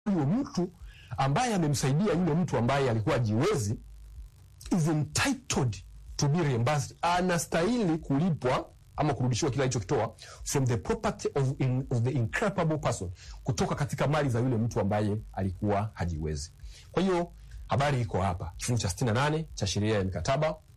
huyo mtu ambaye amemsaidia yule mtu ambaye alikuwa hajiwezi is entitled to be reimbursed, anastahili kulipwa ama kurudishiwa kila alichokitoa from the property of the incapable person, kutoka katika mali za yule mtu ambaye alikuwa hajiwezi. Kwa hiyo habari iko hapa, kifungu cha 68 cha sheria ya mikataba